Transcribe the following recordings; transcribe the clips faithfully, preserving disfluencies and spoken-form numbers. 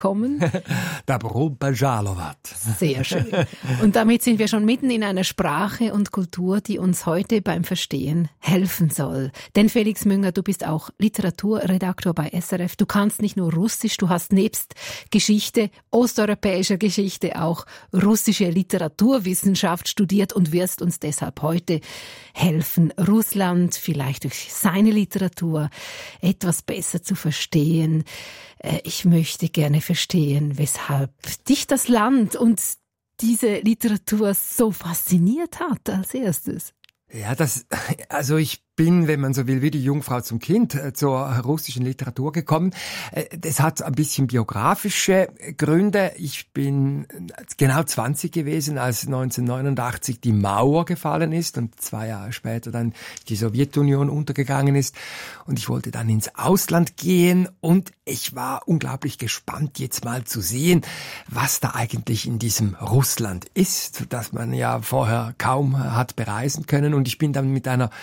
kommen. Dobro bežalovat. Sehr schön. Und damit sind wir schon mitten in einer Sprache und Kultur, die uns heute beim Verstehen helfen soll. Denn Felix Münger, du bist auch Literaturredaktor bei S R F. Du kannst nicht nur Russisch, du hast nebst Geschichte, osteuropäischer Geschichte auch russische Literaturwissenschaft studiert und wirst uns deshalb heute helfen, Russland vielleicht durch seine Literatur etwas besser zu verstehen. Ich möchte gerne verstehen, weshalb dich das Land und diese Literatur so fasziniert hat als erstes. Ja, das, also ich bin, wenn man so will, wie die Jungfrau zum Kind zur russischen Literatur gekommen. Das hat ein bisschen biografische Gründe. Ich bin genau zwanzig gewesen, als neunzehnhundertneunundachtzig die Mauer gefallen ist und zwei Jahre später dann die Sowjetunion untergegangen ist. Und ich wollte dann ins Ausland gehen und ich war unglaublich gespannt, jetzt mal zu sehen, was da eigentlich in diesem Russland ist, das man ja vorher kaum hat bereisen können. Und ich bin dann mit einer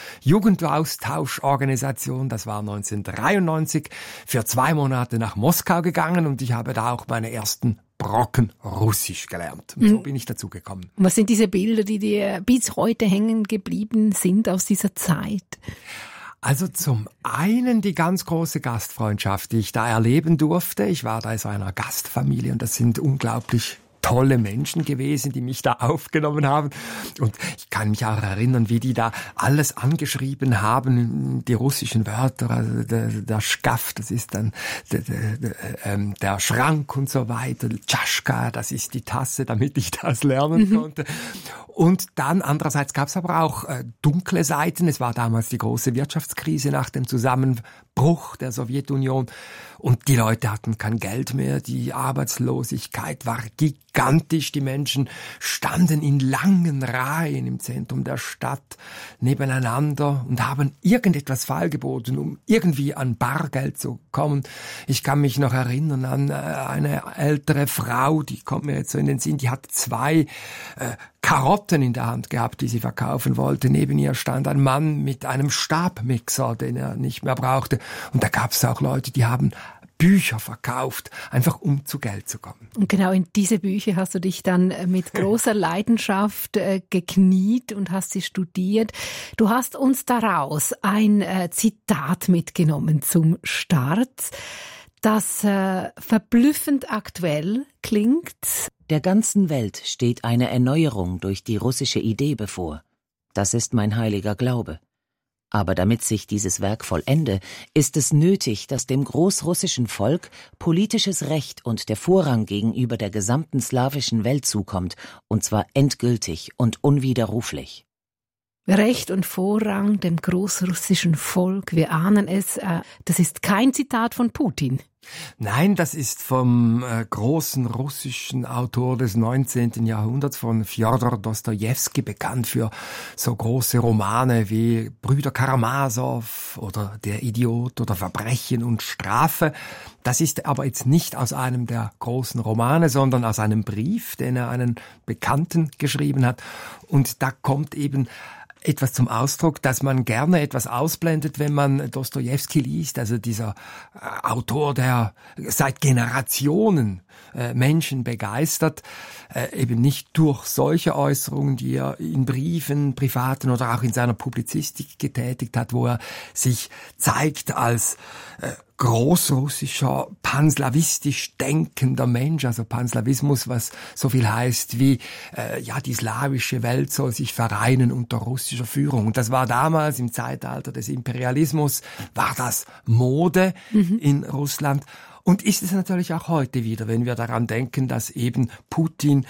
Jugendaustauschorganisation, das war neunzehnhundertdreiundneunzig, für zwei Monate nach Moskau gegangen und ich habe da auch meine ersten Brocken Russisch gelernt. Und so bin ich dazu gekommen. Was sind diese Bilder, die dir bis heute hängen geblieben sind aus dieser Zeit? Also zum einen die ganz große Gastfreundschaft, die ich da erleben durfte. Ich war da in so einer Gastfamilie und das sind unglaublich tolle Menschen gewesen, die mich da aufgenommen haben. Und ich kann mich auch erinnern, wie die da alles angeschrieben haben, die russischen Wörter, also der, der Schkaf, das ist dann der, der, ähm, der Schrank und so weiter, Tschaschka, das ist die Tasse, damit ich das lernen mhm. konnte. Und dann andererseits gab es aber auch äh, dunkle Seiten. Es war damals die große Wirtschaftskrise nach dem Zusammenbruch der Sowjetunion und die Leute hatten kein Geld mehr. Die Arbeitslosigkeit war gigantisch. Die Menschen standen in langen Reihen im Zentrum der Stadt nebeneinander und haben irgendetwas feilgeboten, um irgendwie an Bargeld zu kommen. Ich kann mich noch erinnern an äh, eine ältere Frau, die kommt mir jetzt so in den Sinn, die hat zwei äh, Karotten in der Hand gehabt, die sie verkaufen wollte. Neben ihr stand ein Mann mit einem Stabmixer, den er nicht mehr brauchte. Und da gab es auch Leute, die haben Bücher verkauft, einfach um zu Geld zu kommen. Und genau in diese Bücher hast du dich dann mit großer Leidenschaft äh, gekniet und hast sie studiert. Du hast uns daraus ein äh, Zitat mitgenommen zum Start, das äh, verblüffend aktuell klingt. Der ganzen Welt steht eine Erneuerung durch die russische Idee bevor. Das ist mein heiliger Glaube. Aber damit sich dieses Werk vollende, ist es nötig, dass dem großrussischen Volk politisches Recht und der Vorrang gegenüber der gesamten slawischen Welt zukommt, und zwar endgültig und unwiderruflich. Recht und Vorrang dem großrussischen Volk, wir ahnen es, äh, das ist kein Zitat von Putin. Nein, das ist vom äh, großen russischen Autor des neunzehnten Jahrhunderts, von Fjodor Dostojewski, bekannt für so große Romane wie Brüder Karamasow oder Der Idiot oder Verbrechen und Strafe. Das ist aber jetzt nicht aus einem der großen Romane, sondern aus einem Brief, den er einen Bekannten geschrieben hat. Und da kommt eben etwas zum Ausdruck, dass man gerne etwas ausblendet, wenn man Dostojewski liest, also dieser äh, Autor, der seit Generationen äh, Menschen begeistert, äh, eben nicht durch solche Äußerungen, die er in Briefen, privaten oder auch in seiner Publizistik getätigt hat, wo er sich zeigt als äh, großrussischer, panslawistisch denkender Mensch, also Panslawismus, was so viel heißt wie, äh, ja, die slawische Welt soll sich vereinen unter russischer Führung. Und das war damals im Zeitalter des Imperialismus, war das Mode mhm. in Russland. Und ist es natürlich auch heute wieder, wenn wir daran denken, dass eben Putin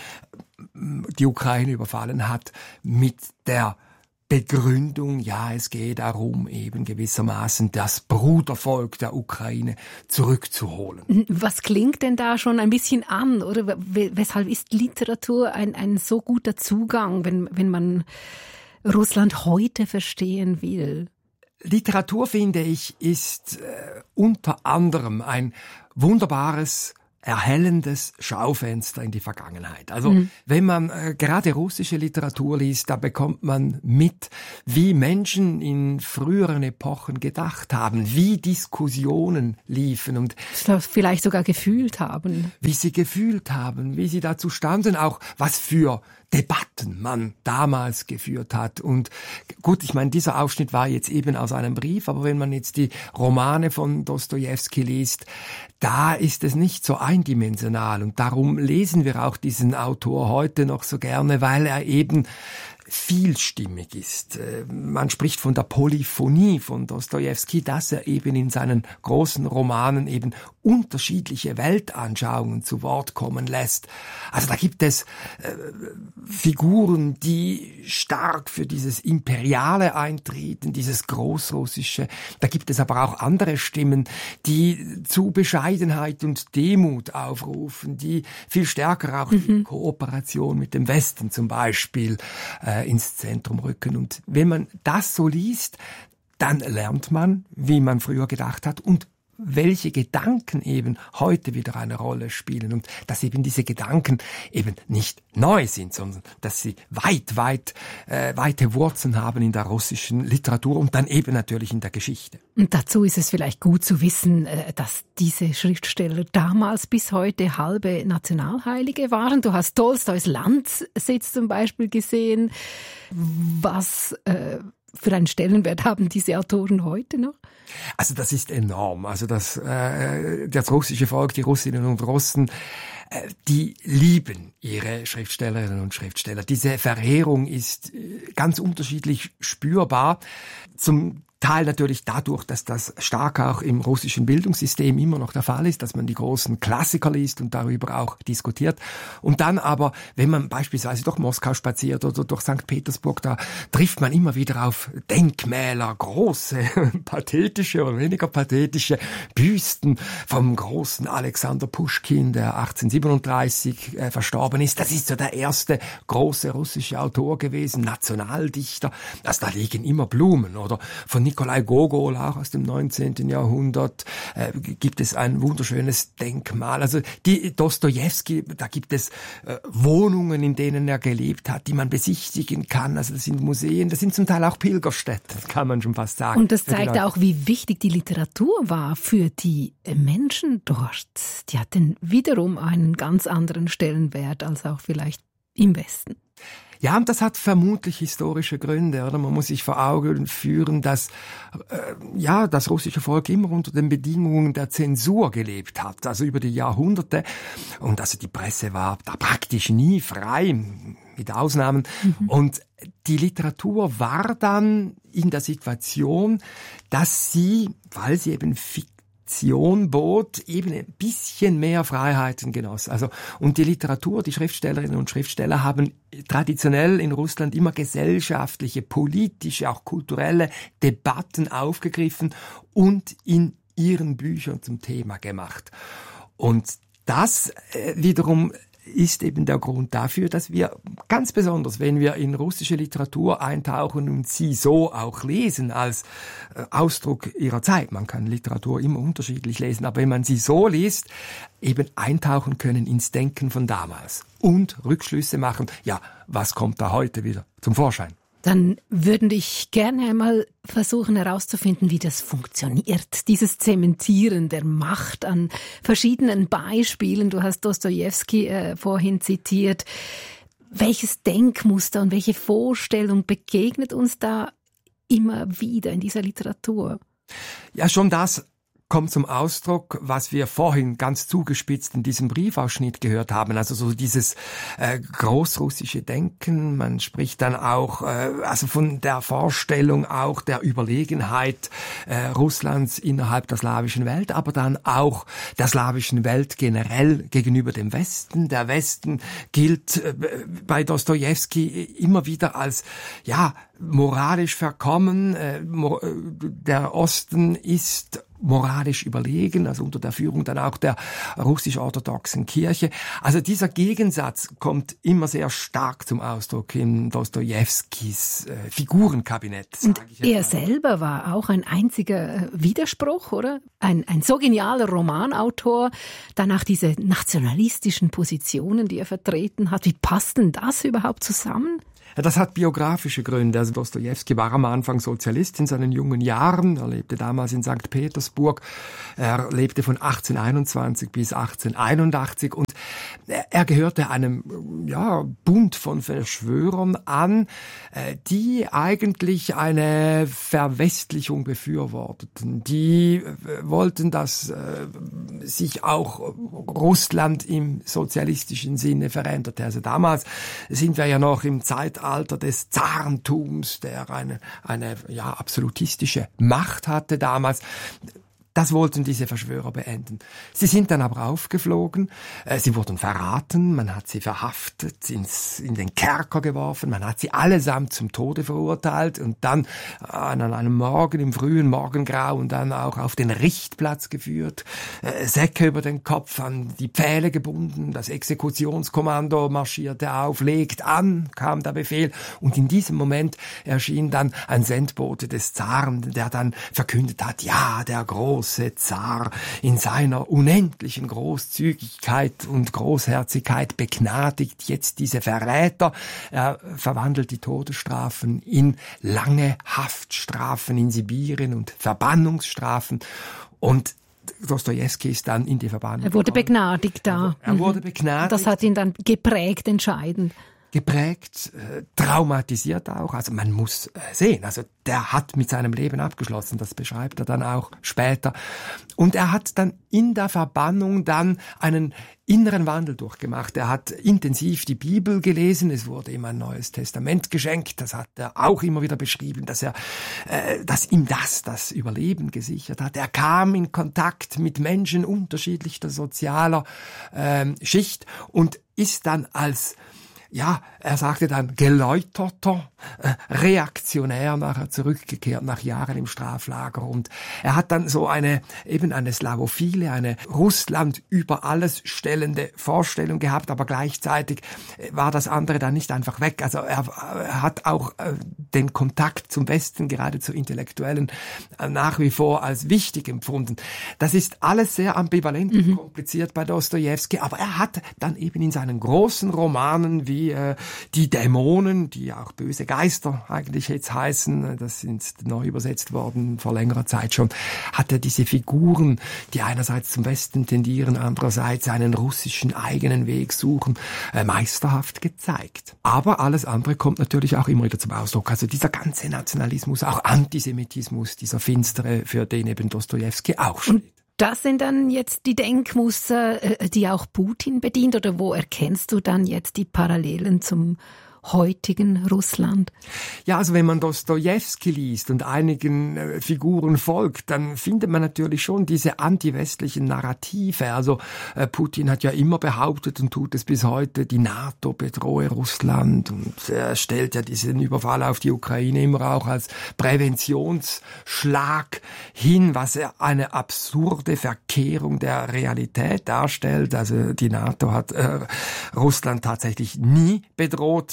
die Ukraine überfallen hat mit der Begründung, ja, es geht darum, eben gewissermaßen das Brudervolk der Ukraine zurückzuholen. Was klingt denn da schon ein bisschen an, oder weshalb ist Literatur ein, ein so guter Zugang, wenn, wenn man Russland heute verstehen will? Literatur, finde ich, ist äh, unter anderem ein wunderbares erhellendes Schaufenster in die Vergangenheit. Also mhm. wenn man äh, gerade russische Literatur liest, da bekommt man mit, wie Menschen in früheren Epochen gedacht haben, wie Diskussionen liefen und vielleicht sogar gefühlt haben. Wie sie gefühlt haben, wie sie dazu standen, auch was für Debatten man damals geführt hat. Und gut, ich meine, dieser Ausschnitt war jetzt eben aus einem Brief, aber wenn man jetzt die Romane von Dostojewski liest, da ist es nicht so eindimensional. Und darum lesen wir auch diesen Autor heute noch so gerne, weil er eben vielstimmig ist. Man spricht von der Polyphonie von Dostojewski, dass er eben in seinen großen Romanen eben unterschiedliche Weltanschauungen zu Wort kommen lässt. Also da gibt es äh, Figuren, die stark für dieses Imperiale eintreten, dieses Großrussische. Da gibt es aber auch andere Stimmen, die zu Bescheidenheit und Demut aufrufen, die viel stärker auch mhm. die Kooperation mit dem Westen zum Beispiel äh, ins Zentrum rücken. Und wenn man das so liest, dann lernt man, wie man früher gedacht hat und welche Gedanken eben heute wieder eine Rolle spielen und dass eben diese Gedanken eben nicht neu sind, sondern dass sie weit, weit, äh, weite Wurzeln haben in der russischen Literatur und dann eben natürlich in der Geschichte. Und dazu ist es vielleicht gut zu wissen, dass diese Schriftsteller damals bis heute halbe Nationalheilige waren. Du hast Tolstois Landsitz zum Beispiel gesehen. Was äh, für einen Stellenwert haben diese Autoren heute noch? Also das ist enorm. Also das, äh, das russische Volk, die Russinnen und Russen, äh, die lieben ihre Schriftstellerinnen und Schriftsteller. Diese Verehrung ist äh, ganz unterschiedlich spürbar. Zum Teil natürlich dadurch, dass das stark auch im russischen Bildungssystem immer noch der Fall ist, dass man die großen Klassiker liest und darüber auch diskutiert. Und dann aber, wenn man beispielsweise durch Moskau spaziert oder durch Sankt Petersburg, da trifft man immer wieder auf Denkmäler, große, pathetische oder weniger pathetische Büsten vom großen Alexander Puschkin, der achtzehnhundertsiebenunddreißig äh, verstorben ist. Das ist so der erste große russische Autor gewesen, Nationaldichter. Also da liegen immer Blumen. Oder von Nikolai Gogol, auch aus dem neunzehnten Jahrhundert, äh, gibt es ein wunderschönes Denkmal. Also die Dostojewski, da gibt es äh, Wohnungen, in denen er gelebt hat, die man besichtigen kann. Also das sind Museen, das sind zum Teil auch Pilgerstätten, kann man schon fast sagen. Und das zeigt auch, wie wichtig die Literatur war für die Menschen dort. Die hatten wiederum einen ganz anderen Stellenwert als auch vielleicht im Westen. Ja, und das hat vermutlich historische Gründe, oder? Man muss sich vor Augen führen, dass äh, ja das russische Volk immer unter den Bedingungen der Zensur gelebt hat, also über die Jahrhunderte. Und also die Presse war da praktisch nie frei, mit Ausnahmen. Mhm. Und die Literatur war dann in der Situation, dass sie, weil sie eben fiktiv bot, eben ein bisschen mehr Freiheiten genoss. Also, und die Literatur, die Schriftstellerinnen und Schriftsteller haben traditionell in Russland immer gesellschaftliche, politische, auch kulturelle Debatten aufgegriffen und in ihren Büchern zum Thema gemacht. Und das äh, wiederum ist eben der Grund dafür, dass wir ganz besonders, wenn wir in russische Literatur eintauchen und sie so auch lesen als äh, Ausdruck ihrer Zeit, man kann Literatur immer unterschiedlich lesen, aber wenn man sie so liest, eben eintauchen können ins Denken von damals und Rückschlüsse machen, ja, was kommt da heute wieder zum Vorschein? Dann würden ich gerne einmal versuchen herauszufinden, wie das funktioniert. Dieses Zementieren der Macht an verschiedenen Beispielen. Du hast Dostojewski äh, vorhin zitiert. Welches Denkmuster und welche Vorstellung begegnet uns da immer wieder in dieser Literatur? Ja, schon das kommt zum Ausdruck, was wir vorhin ganz zugespitzt in diesem Briefausschnitt gehört haben. Also so dieses äh, großrussische Denken. Man spricht dann auch äh, also von der Vorstellung auch der Überlegenheit äh, Russlands innerhalb der slawischen Welt, aber dann auch der slawischen Welt generell gegenüber dem Westen. Der Westen gilt äh, bei Dostojewski immer wieder als ja moralisch verkommen. Äh, der Osten ist moralisch überlegen, also unter der Führung dann auch der russisch-orthodoxen Kirche. Also dieser Gegensatz kommt immer sehr stark zum Ausdruck in Dostojewskis äh, Figurenkabinett. Und er selber war auch ein einziger Widerspruch, oder? Ein, ein so genialer Romanautor, danach diese nationalistischen Positionen, die er vertreten hat. Wie passt denn das überhaupt zusammen? Das hat biografische Gründe. Also Dostojewski war am Anfang Sozialist in seinen jungen Jahren. Er lebte damals in Sankt Petersburg. Er lebte von achtzehnhunderteinundzwanzig bis achtzehnhunderteinundachtzig und er gehörte einem ja, Bund von Verschwörern an, die eigentlich eine Verwestlichung befürworteten. Die wollten, dass sich auch Russland im sozialistischen Sinne veränderte. Also damals sind wir ja noch im Zeitalter Alter des Zarentums, der eine, eine ja, absolutistische Macht hatte damals. Das wollten diese Verschwörer beenden. Sie sind dann aber aufgeflogen, äh, sie wurden verraten, man hat sie verhaftet, ins, in den Kerker geworfen, man hat sie allesamt zum Tode verurteilt und dann an einem Morgen, im frühen Morgengrauen, dann auch auf den Richtplatz geführt, äh, Säcke über den Kopf, an die Pfähle gebunden, das Exekutionskommando marschierte auf, legt an, kam der Befehl und in diesem Moment erschien dann ein Sendbote des Zaren, der dann verkündet hat, ja, der große Zar in seiner unendlichen Großzügigkeit und Großherzigkeit begnadigt jetzt diese Verräter. Er verwandelt die Todesstrafen in lange Haftstrafen in Sibirien und Verbannungsstrafen und Dostojewski ist dann in die Verbannung. Er wurde gekommen. begnadigt da. Er, er wurde begnadigt. Das hat ihn dann geprägt, entscheidend. Geprägt, äh, traumatisiert auch. Also man muss äh, sehen, also der hat mit seinem Leben abgeschlossen, das beschreibt er dann auch später. Und er hat dann in der Verbannung dann einen inneren Wandel durchgemacht. Er hat intensiv die Bibel gelesen, es wurde ihm ein neues Testament geschenkt, das hat er auch immer wieder beschrieben, dass er, äh, dass ihm das das Überleben gesichert hat. Er kam in Kontakt mit Menschen unterschiedlicher sozialer äh, Schicht und ist dann als Ja, er sagte dann geläuterter, äh, reaktionär nachher zurückgekehrt nach Jahren im Straflager und er hat dann so eine, eben eine slavophile, eine Russland über alles stellende Vorstellung gehabt, aber gleichzeitig war das andere dann nicht einfach weg. Also er, er hat auch äh, den Kontakt zum Westen, gerade zu Intellektuellen, äh, nach wie vor als wichtig empfunden. Das ist alles sehr ambivalent und mhm. kompliziert bei Dostojewski, aber er hat dann eben in seinen großen Romanen wie Die, äh, die Dämonen, die auch böse Geister eigentlich jetzt heißen, das sind neu übersetzt worden vor längerer Zeit schon, hat er diese Figuren, die einerseits zum Westen tendieren, andererseits einen russischen eigenen Weg suchen, äh, meisterhaft gezeigt. Aber alles andere kommt natürlich auch immer wieder zum Ausdruck. Also dieser ganze Nationalismus, auch Antisemitismus, dieser finstere, für den eben Dostojewski auch steht. Und das sind dann jetzt die Denkmuster, die auch Putin bedient, oder wo erkennst du dann jetzt die Parallelen zum heutigen Russland? Ja, also wenn man Dostojewski liest und einigen äh, Figuren folgt, dann findet man natürlich schon diese antiwestlichen Narrative. Also äh, Putin hat ja immer behauptet und tut es bis heute, die NATO bedrohe Russland und er äh, stellt ja diesen Überfall auf die Ukraine immer auch als Präventionsschlag hin, was er eine absurde Verkehrung der Realität darstellt. Also die NATO hat äh, Russland tatsächlich nie bedroht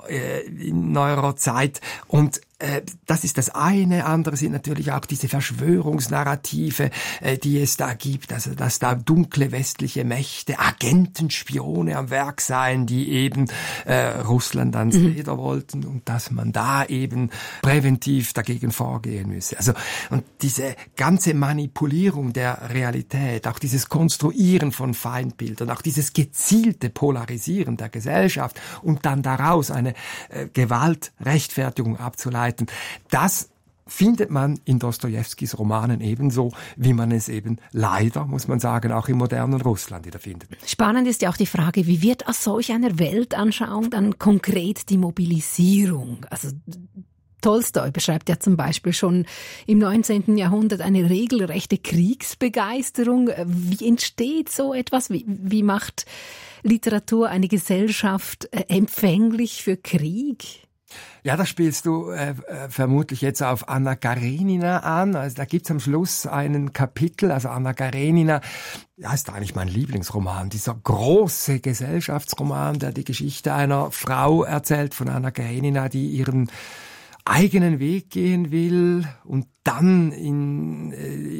in neuerer Zeit und äh, das ist das eine. Andere sind natürlich auch diese Verschwörungsnarrative, äh, die es da gibt, also dass da dunkle westliche Mächte, Agenten, Spione am Werk seien, die eben äh, Russland ans mhm. Leder wollten und dass man da eben präventiv dagegen vorgehen müsse. Also und diese ganze Manipulierung der Realität, auch dieses Konstruieren von Feindbildern, auch dieses gezielte Polarisieren der Gesellschaft und dann daraus eine äh, Gewaltrechtfertigung abzuleiten, das findet man in Dostojewskis Romanen ebenso, wie man es eben leider, muss man sagen, auch im modernen Russland wieder findet. Spannend ist ja auch die Frage, wie wird aus solch einer Weltanschauung dann konkret die Mobilisierung? Also Tolstoi beschreibt ja zum Beispiel schon im neunzehnten Jahrhundert eine regelrechte Kriegsbegeisterung. Wie entsteht so etwas? Wie, wie macht Literatur eine Gesellschaft empfänglich für Krieg? Ja, da spielst du äh, vermutlich jetzt auf Anna Karenina an. Also da gibt's am Schluss einen Kapitel, also Anna Karenina, ja, ist eigentlich mein Lieblingsroman, dieser große Gesellschaftsroman, der die Geschichte einer Frau erzählt, von Anna Karenina, die ihren eigenen Weg gehen will und dann in,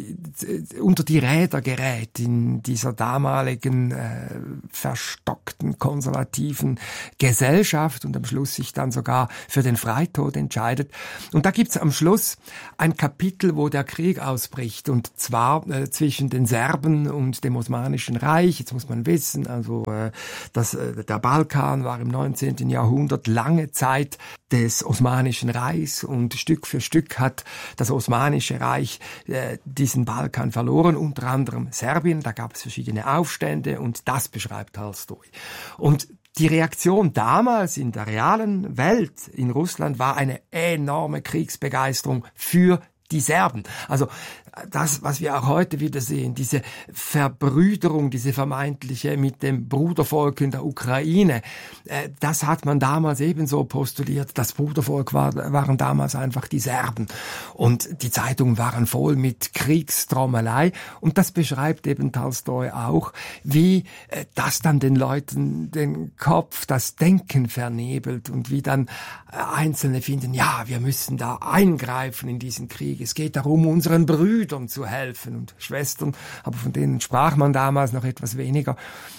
äh, unter die Räder gerät in dieser damaligen äh, verstockten, konservativen Gesellschaft und am Schluss sich dann sogar für den Freitod entscheidet. Und da gibt's am Schluss ein Kapitel, wo der Krieg ausbricht, und zwar äh, zwischen den Serben und dem Osmanischen Reich. Jetzt muss man wissen, also äh, dass, äh, der Balkan war im neunzehnten Jahrhundert lange Zeit des Osmanischen Reichs, und Stück für Stück hat das Osmanische Reich äh, diesen Balkan verloren, unter anderem Serbien. Da gab es verschiedene Aufstände, und das beschreibt Tolstoi. Und die Reaktion damals in der realen Welt in Russland war eine enorme Kriegsbegeisterung für die Serben. Also das, was wir auch heute wieder sehen, diese Verbrüderung, diese vermeintliche mit dem Brudervolk in der Ukraine, äh, das hat man damals ebenso postuliert. Das Brudervolk war, waren damals einfach die Serben. Und die Zeitungen waren voll mit Kriegstrommelei. Und das beschreibt eben Tolstoi auch, wie äh, das dann den Leuten den Kopf, das Denken vernebelt, und wie dann äh, Einzelne finden, ja, wir müssen da eingreifen in diesen Krieg. Es geht darum, unseren Brüdern zu helfen und Schwestern, aber von denen sprach man damals noch etwas weniger.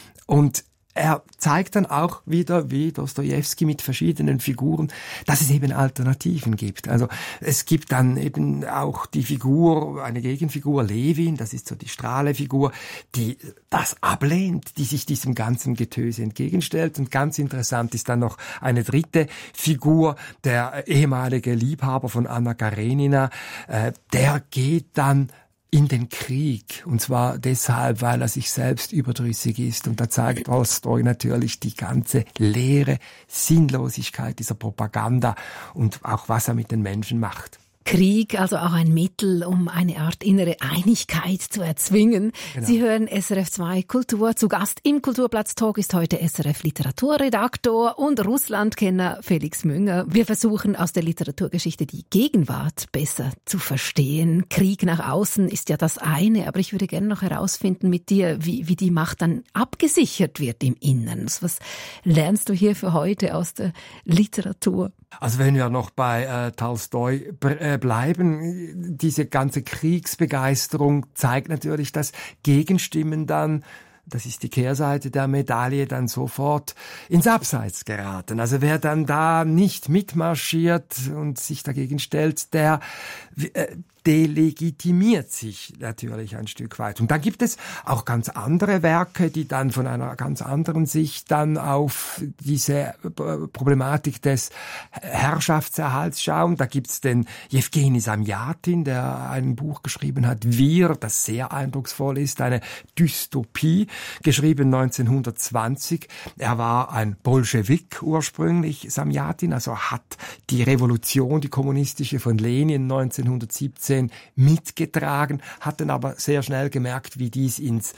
Und er zeigt dann auch wieder, wie Dostojewski mit verschiedenen Figuren, dass es eben Alternativen gibt. Also es gibt dann eben auch die Figur, eine Gegenfigur, Levin, das ist so die Strahlefigur, die das ablehnt, die sich diesem ganzen Getöse entgegenstellt. Und ganz interessant ist dann noch eine dritte Figur, der ehemalige Liebhaber von Anna Karenina, äh, der geht dann in den Krieg, und zwar deshalb, weil er sich selbst überdrüssig ist. Und da zeigt Tolstoi natürlich die ganze leere Sinnlosigkeit dieser Propaganda und auch, was er mit den Menschen macht. Krieg, also auch ein Mittel, um eine Art innere Einigkeit zu erzwingen. Genau. Sie hören S R F zwei Kultur. Zu Gast im Kulturplatz-Talk ist heute S R F Literaturredaktor und Russlandkenner Felix Münger. Wir versuchen aus der Literaturgeschichte die Gegenwart besser zu verstehen. Krieg nach außen ist ja das eine, aber ich würde gerne noch herausfinden mit dir, wie, wie die Macht dann abgesichert wird im Innern. Was lernst du hier für heute aus der Literatur? Also wenn wir noch bei äh, Tolstoi äh, bleiben, diese ganze Kriegsbegeisterung zeigt natürlich, dass Gegenstimmen dann, das ist die Kehrseite der Medaille, dann sofort ins Abseits geraten. Also wer dann da nicht mitmarschiert und sich dagegen stellt, der äh, delegitimiert sich natürlich ein Stück weit. Und dann gibt es auch ganz andere Werke, die dann von einer ganz anderen Sicht dann auf diese Problematik des Herrschaftserhalts schauen. Da gibt's den Jewgeni Samjatin, der ein Buch geschrieben hat, Wir, das sehr eindrucksvoll ist, eine Dystopie, geschrieben neunzehnhundertzwanzig. Er war ein Bolschewik ursprünglich, Samjatin, also hat die Revolution, die kommunistische von Lenin neunzehnhundertsiebzehn mitgetragen, hat dann aber sehr schnell gemerkt, wie dies ins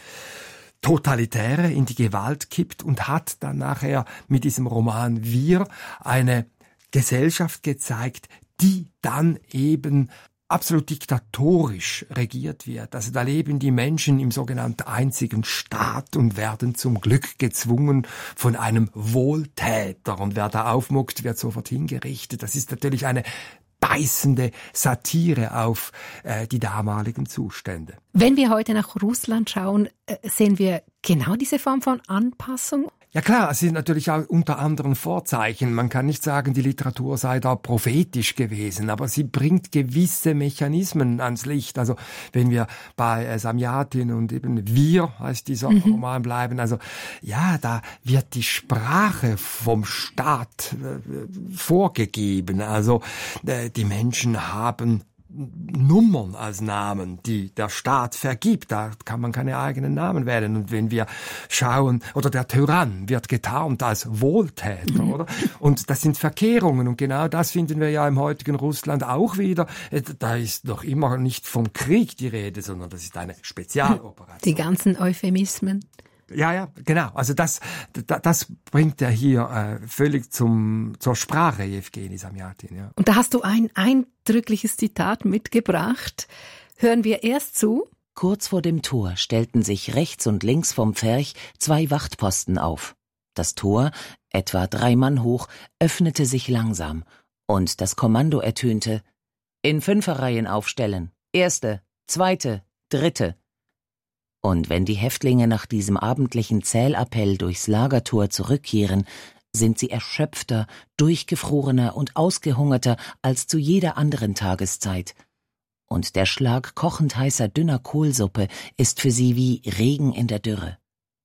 Totalitäre, in die Gewalt kippt, und hat dann nachher mit diesem Roman Wir eine Gesellschaft gezeigt, die dann eben absolut diktatorisch regiert wird. Also da leben die Menschen im sogenannten einzigen Staat und werden zum Glück gezwungen von einem Wohltäter. Und wer da aufmuckt, wird sofort hingerichtet. Das ist natürlich eine beißende Satire auf äh, die damaligen Zustände. Wenn wir heute nach Russland schauen, äh, sehen wir genau diese Form von Anpassung? Ja klar, es sind natürlich auch unter anderem Vorzeichen. Man kann nicht sagen, die Literatur sei da prophetisch gewesen, aber sie bringt gewisse Mechanismen ans Licht. Also wenn wir bei äh, Samjatin und eben Wir heißt dieser mhm. Roman bleiben, also ja, da wird die Sprache vom Staat äh, vorgegeben. Also äh, die Menschen haben Nummern als Namen, die der Staat vergibt. Da kann man keine eigenen Namen wählen. Und wenn wir schauen, oder der Tyrann wird getarnt als Wohltäter, oder? Und das sind Verkehrungen. Und genau das finden wir ja im heutigen Russland auch wieder. Da ist noch immer nicht vom Krieg die Rede, sondern das ist eine Spezialoperation. Die ganzen Euphemismen. Ja, ja, genau. Also das, das bringt er hier äh, völlig zum, zur Sprache, Jewgeni Samjatin. Ja. Und da hast du ein eindrückliches Zitat mitgebracht. Hören wir erst zu. Kurz vor dem Tor stellten sich rechts und links vom Pferch zwei Wachtposten auf. Das Tor, etwa drei Mann hoch, öffnete sich langsam, und das Kommando ertönte: In Fünferreihen aufstellen. Erste, zweite, dritte. Und wenn die Häftlinge nach diesem abendlichen Zählappell durchs Lagertor zurückkehren, sind sie erschöpfter, durchgefrorener und ausgehungerter als zu jeder anderen Tageszeit. Und der Schlag kochend heißer dünner Kohlsuppe ist für sie wie Regen in der Dürre.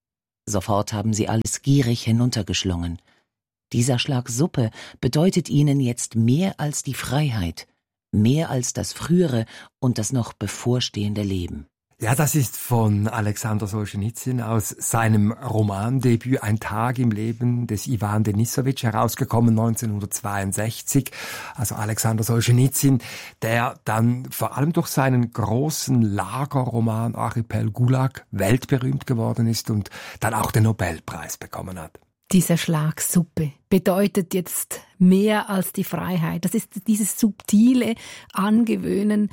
Sofort haben sie alles gierig hinuntergeschlungen. Dieser Schlag Suppe bedeutet ihnen jetzt mehr als die Freiheit, mehr als das frühere und das noch bevorstehende Leben. Ja, das ist von Alexander Solschenizyn aus seinem Romandebüt Ein Tag im Leben des Iwan Denisowitsch, herausgekommen neunzehnhundertzweiundsechzig. Also Alexander Solschenizyn, der dann vor allem durch seinen großen Lagerroman Archipel Gulag weltberühmt geworden ist und dann auch den Nobelpreis bekommen hat. Dieser Schlag Suppe bedeutet jetzt mehr als die Freiheit. Das ist dieses subtile Angewöhnen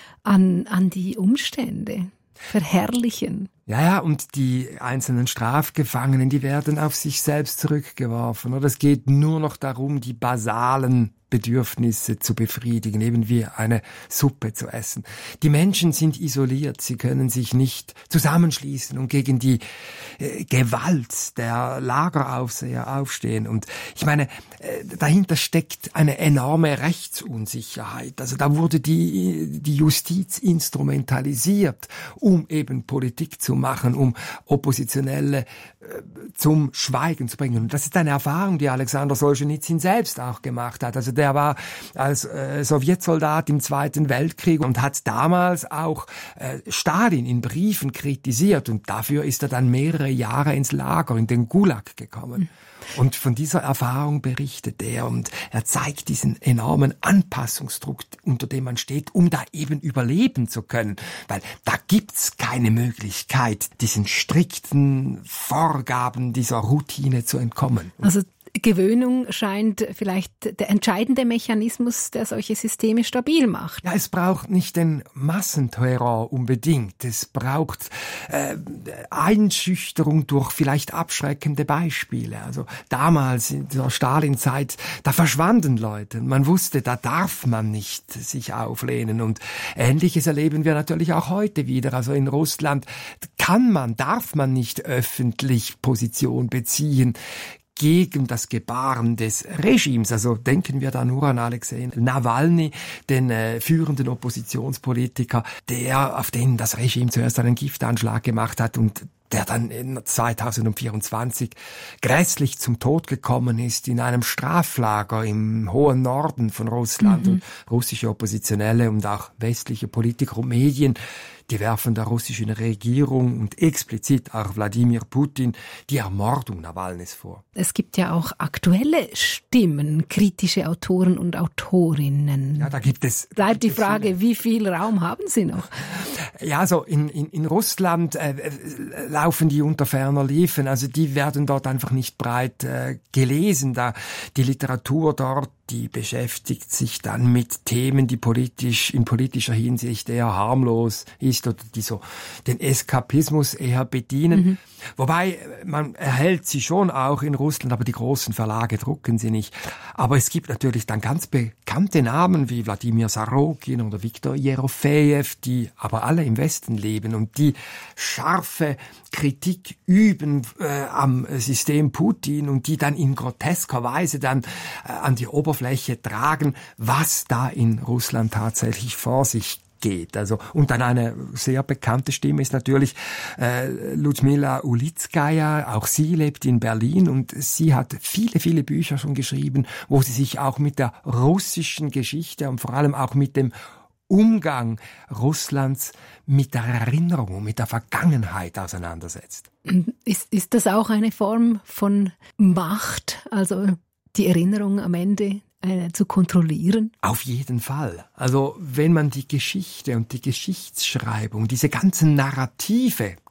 an, an die Umstände, verherrlichen. Ja, ja, und die einzelnen Strafgefangenen, die werden auf sich selbst zurückgeworfen. Oder es geht nur noch darum, die basalen Bedürfnisse zu befriedigen, eben wie eine Suppe zu essen. Die Menschen sind isoliert, sie können sich nicht zusammenschließen und gegen die äh, Gewalt der Lageraufseher aufstehen. Und ich meine, äh, dahinter steckt eine enorme Rechtsunsicherheit. Also da wurde die, die Justiz instrumentalisiert, um eben Politik zu machen, um Oppositionelle äh, zum Schweigen zu bringen. Und das ist eine Erfahrung, die Alexander Solschenizyn selbst auch gemacht hat. Also der war als äh, Sowjetsoldat im Zweiten Weltkrieg und hat damals auch äh, Stalin in Briefen kritisiert, und dafür ist er dann mehrere Jahre ins Lager, in den Gulag gekommen. Mhm. Und von dieser Erfahrung berichtet er, und er zeigt diesen enormen Anpassungsdruck, unter dem man steht, um da eben überleben zu können. Weil da gibt's keine Möglichkeit, diesen strikten Vorgaben dieser Routine zu entkommen. Also Gewöhnung scheint vielleicht der entscheidende Mechanismus, der solche Systeme stabil macht. Ja, es braucht nicht den Massenterror unbedingt. Es braucht äh, Einschüchterung durch vielleicht abschreckende Beispiele. Also damals in der Stalinzeit, da verschwanden Leute. Man wusste, da darf man nicht sich auflehnen. Und Ähnliches erleben wir natürlich auch heute wieder. Also in Russland kann man, darf man nicht öffentlich Position beziehen gegen das Gebaren des Regimes. Also denken wir da nur an Alexei Nawalny, den äh, führenden Oppositionspolitiker, der, auf den das Regime zuerst einen Giftanschlag gemacht hat und der dann in zweitausendvierundzwanzig grässlich zum Tod gekommen ist in einem Straflager im hohen Norden von Russland. Mhm. Und russische Oppositionelle und auch westliche Politiker und Medien, die werfen der russischen Regierung und explizit auch Wladimir Putin die Ermordung Nawalnys vor. Es gibt ja auch aktuelle Stimmen, kritische Autoren und Autorinnen. Ja, da gibt es... Bleibt die Frage, wie viel Raum haben sie noch? Ja, so in, in, in Russland äh, laufen die unter ferner Liefen. Also die werden dort einfach nicht breit äh, gelesen. Da die Literatur dort, die beschäftigt sich dann mit Themen, die politisch in politischer Hinsicht eher harmlos ist oder die so den Eskapismus eher bedienen. Mhm. Wobei, man erhält sie schon auch in Russland, aber die großen Verlage drucken sie nicht. Aber es gibt natürlich dann ganz bekannte Namen wie Wladimir Sarokin oder Viktor Jerofejew, die aber alle im Westen leben und die scharfe Kritik üben äh, am System Putin und die dann in grotesker Weise dann äh, an die Oberfläche tragen, was da in Russland tatsächlich vor sich geht. Also, und dann eine sehr bekannte Stimme ist natürlich äh, Ludmila Ulitskaya. Auch sie lebt in Berlin und sie hat viele, viele Bücher schon geschrieben, wo sie sich auch mit der russischen Geschichte und vor allem auch mit dem Umgang Russlands mit der Erinnerung und mit der Vergangenheit auseinandersetzt. Ist, ist das auch eine Form von Macht, also die Erinnerung am Ende äh, zu kontrollieren? Auf jeden Fall. Also wenn man die Geschichte und die Geschichtsschreibung, diese ganzen Narrative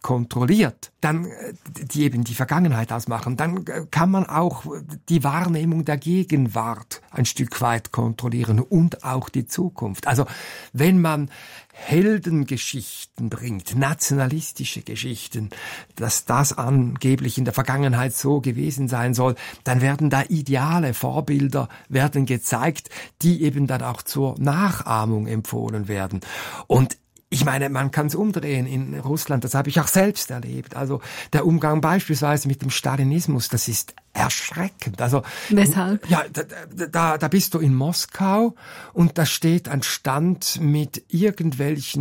kontrolliert, dann, die eben die Vergangenheit ausmachen, dann kann man auch die Wahrnehmung der Gegenwart ein Stück weit kontrollieren und auch die Zukunft. Also wenn man Heldengeschichten bringt, nationalistische Geschichten, dass das angeblich in der Vergangenheit so gewesen sein soll, dann werden da ideale Vorbilder werden gezeigt, die eben dann auch zur Nachahmung empfohlen werden. Und ich meine, man kann es umdrehen in Russland, das habe ich auch selbst erlebt. Also der Umgang beispielsweise mit dem Stalinismus, das ist erschreckend. Also weshalb? Ja, da, da, da bist du in Moskau und da steht ein Stand mit irgendwelchen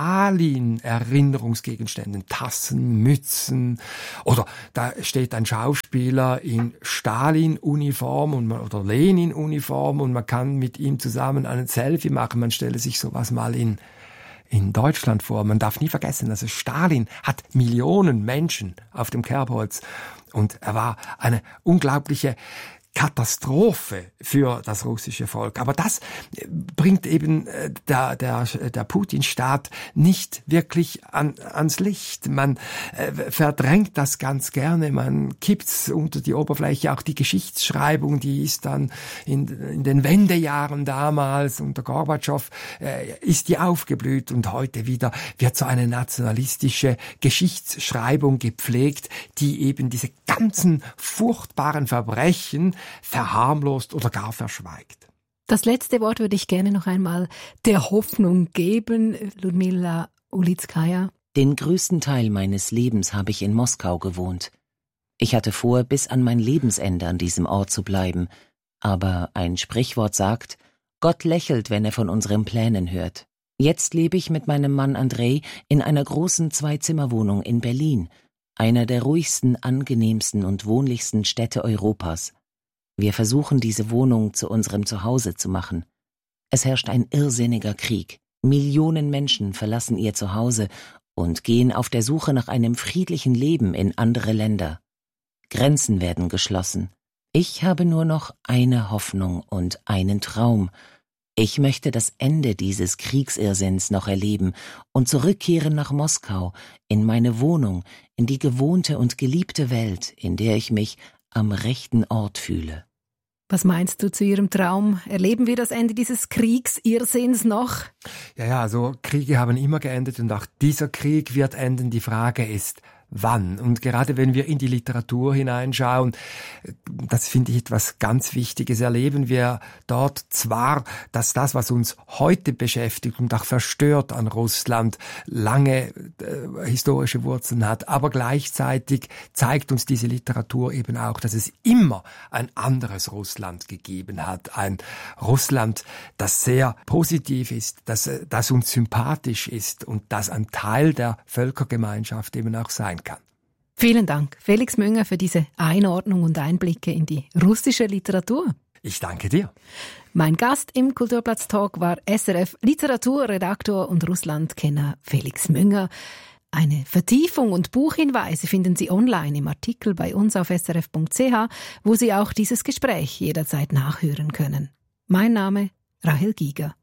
Stalin-Erinnerungsgegenständen, Tassen, Mützen, oder da steht ein Schauspieler in Stalin-Uniform und man, oder Lenin-Uniform und man kann mit ihm zusammen einen Selfie machen. Man stelle sich sowas mal in in Deutschland vor. Man darf nie vergessen, also Stalin hat Millionen Menschen auf dem Kerbholz und er war eine unglaubliche Katastrophe für das russische Volk. Aber das bringt eben der, der, der Putin-Staat nicht wirklich an, ans Licht. Man äh, verdrängt das ganz gerne, man kippt's unter die Oberfläche. Auch die Geschichtsschreibung, die ist dann in, in den Wendejahren damals unter Gorbatschow, äh, ist die aufgeblüht und heute wieder wird so eine nationalistische Geschichtsschreibung gepflegt, die eben diese ganzen furchtbaren Verbrechen verharmlost oder gar verschweigt. Das letzte Wort würde ich gerne noch einmal der Hoffnung geben, Ludmila Ulitskaya. Den größten Teil meines Lebens habe ich in Moskau gewohnt. Ich hatte vor, bis an mein Lebensende an diesem Ort zu bleiben. Aber ein Sprichwort sagt, Gott lächelt, wenn er von unseren Plänen hört. Jetzt lebe ich mit meinem Mann Andrei in einer großen Zwei-Zimmer-Wohnung in Berlin, einer der ruhigsten, angenehmsten und wohnlichsten Städte Europas. Wir versuchen, diese Wohnung zu unserem Zuhause zu machen. Es herrscht ein irrsinniger Krieg. Millionen Menschen verlassen ihr Zuhause und gehen auf der Suche nach einem friedlichen Leben in andere Länder. Grenzen werden geschlossen. Ich habe nur noch eine Hoffnung und einen Traum. Ich möchte das Ende dieses Kriegsirrsinns noch erleben und zurückkehren nach Moskau, in meine Wohnung, in die gewohnte und geliebte Welt, in der ich mich am rechten Ort fühle. Was meinst du zu Ihrem Traum? Erleben wir das Ende dieses Kriegsirrsinns noch? Ja, ja, also Kriege haben immer geendet und auch dieser Krieg wird enden. Die Frage ist, wann? Und gerade wenn wir in die Literatur hineinschauen, das finde ich etwas ganz Wichtiges, erleben wir dort zwar, dass das, was uns heute beschäftigt und auch verstört an Russland, lange äh, historische Wurzeln hat, aber gleichzeitig zeigt uns diese Literatur eben auch, dass es immer ein anderes Russland gegeben hat. Ein Russland, das sehr positiv ist, das, das uns sympathisch ist und das ein Teil der Völkergemeinschaft eben auch sein kann. Vielen Dank, Felix Münger, für diese Einordnung und Einblicke in die russische Literatur. Ich danke dir. Mein Gast im Kulturplatz-Talk war S R F-Literaturredaktor und Russlandkenner Felix Münger. Eine Vertiefung und Buchhinweise finden Sie online im Artikel bei uns auf s r f punkt c h, wo Sie auch dieses Gespräch jederzeit nachhören können. Mein Name Rahel Giger.